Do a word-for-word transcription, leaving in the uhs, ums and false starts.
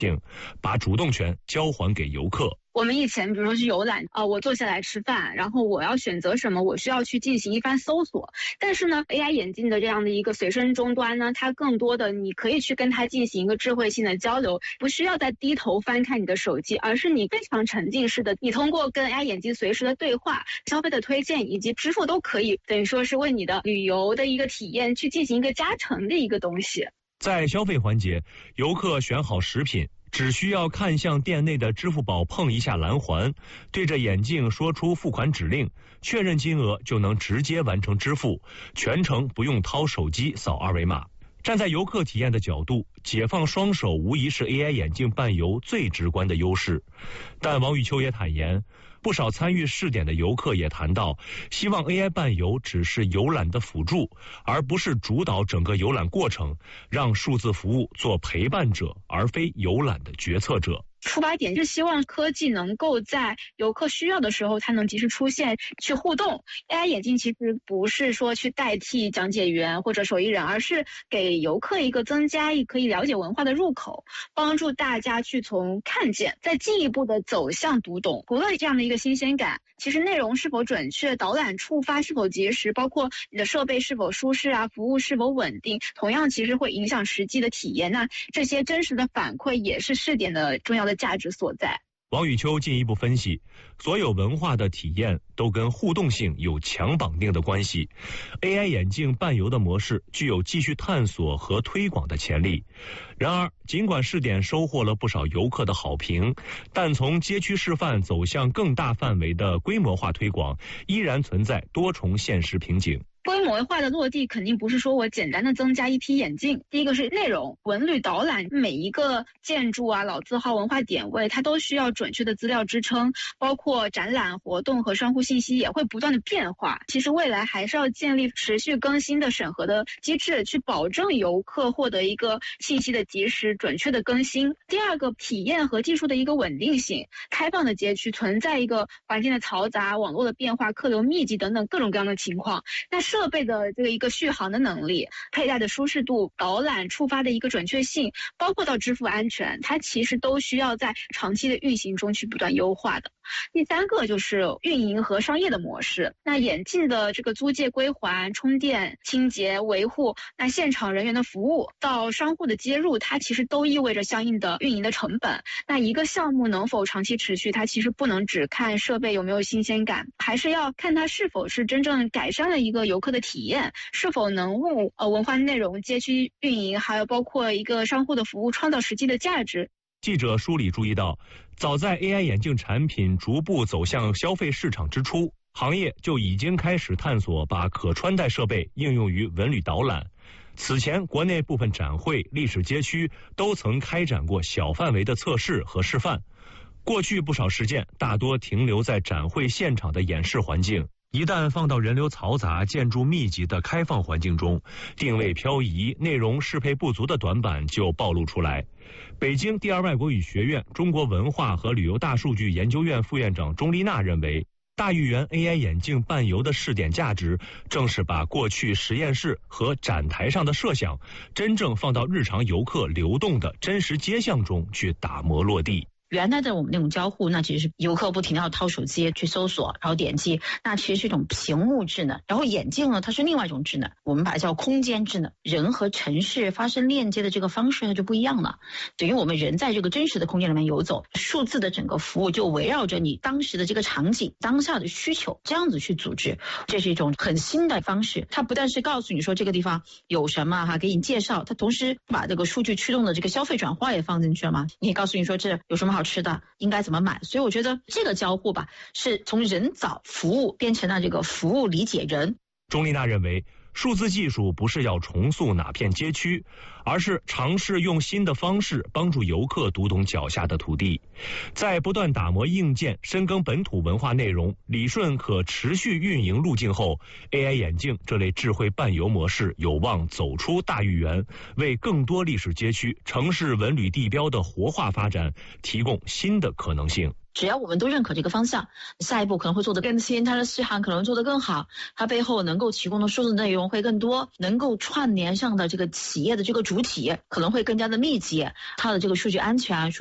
把主动权交还给游客。 我们以前比如说去游览啊、呃，我坐下来吃饭，然后我要选择什么，我需要去进行一番搜索。但是呢 A I 眼镜的这样的一个随身终端呢，它更多的你可以去跟它进行一个智慧性的交流，不需要再低头翻看你的手机，而是你非常沉浸式的，你通过跟 A I 眼镜随时的对话、消费的推荐以及支付都可以，等于说是为你的旅游的一个体验去进行一个加成的一个东西。 在消费环节，游客选好食品，只需要看向店内的支付宝碰一下蓝环，对着眼镜说出付款指令，确认金额就能直接完成支付，全程不用掏手机扫二维码。站在游客体验的角度，解放双手无疑是 A I 眼镜伴游最直观的优势。但王玉秋也坦言，不少参与试点的游客也谈到，希望 A I 伴游只是游览的辅助，而不是主导整个游览过程，让数字服务做陪伴者，而非游览的决策者。 出发点是希望科技能够在游客需要的时候，它能及时出现，去互动。A I 眼镜其实不是说去代替讲解员或者手艺人，而是给游客一个增加一可以了解文化的入口，帮助大家去从看见，再进一步的走向读懂。除了这样的一个新鲜感，其实内容是否准确，导览触发是否及时，包括你的设备是否舒适啊，服务是否稳定，同样其实会影响实际的体验。那这些真实的反馈也是试点的重要的价值所在。 王宇秋进一步分析，所有文化的体验都跟互动性有强绑定的关系。A I 眼镜伴游的模式具有继续探索和推广的潜力。然而，尽管试点收获了不少游客的好评，但从街区示范走向更大范围的规模化推广，依然存在多重现实瓶颈。 规模化的落地肯定不是说我简单的增加一批眼镜，第一个是内容，文旅导览每一个建筑啊、老字号、文化点位，它都需要准确的资料支撑，包括展览活动和商户信息也会不断的变化。其实未来还是要建立持续更新的审核的机制，去保证游客获得一个信息的及时准确的更新。第二个，体验和技术的一个稳定性，开放的街区存在一个环境的嘈杂、网络的变化、客流密集等等各种各样的情况，那设备的这个一个续航的能力、佩戴的舒适度、导览触发的一个准确性，包括到支付安全，它其实都需要在长期的运行中去不断优化的。第三个就是运营和商业的模式，那眼镜的这个租借归还、充电、清洁、维护，那现场人员的服务到商户的接入，它其实都意味着相应的运营的成本。那一个项目能否长期持续，它其实不能只看设备有没有新鲜感，还是要看它是否是真正改善了一个游客的体验，是否能为呃文化内容、街区运营，还有包括一个商户的服务创造实际的价值。 记者梳理注意到，早在 A I 眼镜产品逐步走向消费市场之初，行业就已经开始探索把可穿戴设备应用于文旅导览。此前，国内部分展会、历史街区都曾开展过小范围的测试和示范。过去不少实践大多停留在展会现场的演示环境，一旦放到人流嘈杂、建筑密集的开放环境中，定位漂移、内容适配不足的短板就暴露出来。北京第二外国语学院中国文化和旅游大数据研究院副院长钟丽娜认为，大豫园 A I 眼镜伴游的试点价值，正是把过去实验室和展台上的设想，真正放到日常游客流动的真实街巷中去打磨落地。 原来的我们那种交互，那其实是游客不停地要掏手机去搜索，然后点击，那其实是一种屏幕智能。然后眼镜呢，它是另外一种智能，我们把它叫空间智能。人和城市发生链接的这个方式它就不一样了，等于我们人在这个真实的空间里面游走，数字的整个服务就围绕着你当时的这个场景、当下的需求这样子去组织，这是一种很新的方式。它不但是告诉你说这个地方有什么哈，给你介绍，它同时把这个数据驱动的这个消费转化也放进去了嘛，你也告诉你说这有什么好吃的，应该怎么买。所以我觉得这个交互吧，是从人造服务变成了这个服务理解人。 钟丽娜认为，数字技术不是要重塑哪片街区，而是尝试用新的方式帮助游客读懂脚下的土地。在不断打磨硬件、深耕本土文化内容、理顺可持续运营路径后， A I 眼镜这类智慧伴游模式有望走出大豫园，为更多历史街区、城市文旅地标的活化发展提供新的可能性。 只要我们都认可这个方向，下一步可能会做得更新，它的续航可能做得更好，它背后能够提供的数字内容会更多，能够串联上的这个企业的这个主体可能会更加的密集，它的这个数据安全